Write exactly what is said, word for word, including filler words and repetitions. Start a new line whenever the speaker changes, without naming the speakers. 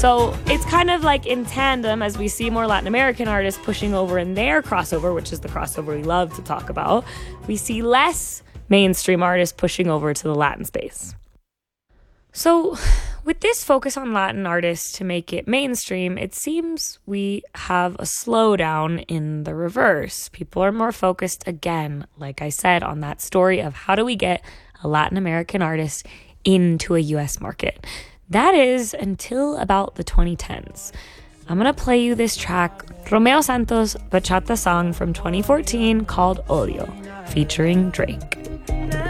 So it's kind of like in tandem as we see more Latin American artists pushing over in their crossover, which is the crossover we love to talk about, we see less mainstream artists pushing over to the Latin space. So with this focus on Latin artists to make it mainstream, it seems we have a slowdown in the reverse. People are more focused, again, like I said, on that story of how do we get a Latin American artist into a U S market. That is until about the twenty tens. I'm going to play you this track, Romeo Santos' bachata song from twenty fourteen called Odio, featuring Drake.